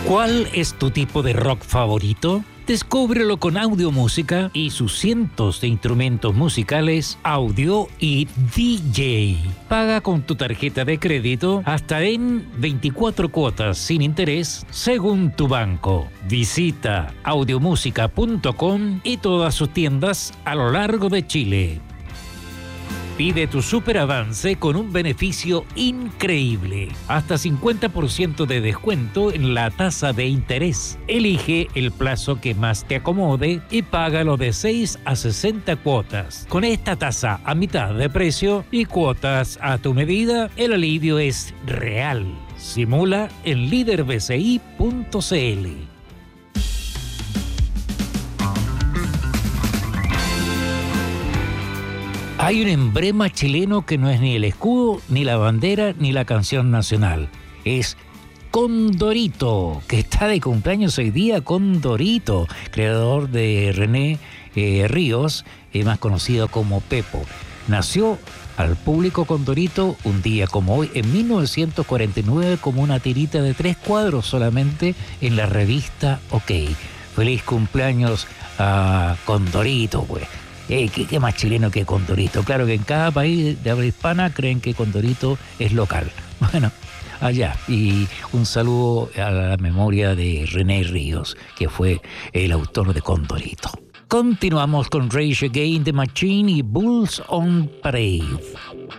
¿Cuál es tu tipo de rock favorito? Descúbrelo con Audiomúsica y sus cientos de instrumentos musicales, audio y DJ. Paga con tu tarjeta de crédito hasta en 24 cuotas sin interés según tu banco. Visita audiomusica.com y todas sus tiendas a lo largo de Chile. Pide tu superavance con un beneficio increíble. Hasta 50% de descuento en la tasa de interés. Elige el plazo que más te acomode y págalo de 6 a 60 cuotas. Con esta tasa a mitad de precio y cuotas a tu medida, el alivio es real. Simula en liderbci.cl. Hay un emblema chileno que no es ni el escudo, ni la bandera, ni la canción nacional. Es Condorito, que está de cumpleaños hoy día. Condorito, creador de René Ríos, más conocido como Pepo. Nació al público Condorito un día como hoy, en 1949, como una tirita de 3 cuadros solamente en la revista OK. Feliz cumpleaños a Condorito, pues. ¿Qué más chileno que Condorito? Claro que en cada país de habla hispana creen que Condorito es local. Bueno, allá. Y un saludo a la memoria de René Ríos, que fue el autor de Condorito. Continuamos con Rage Against the Machine y Bulls on Parade.